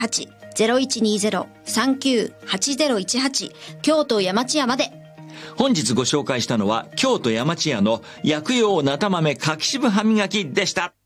0120-398018 京都山千屋まで。 本日ご紹介したのは京都山千屋の薬用なた豆柿渋歯磨きでした。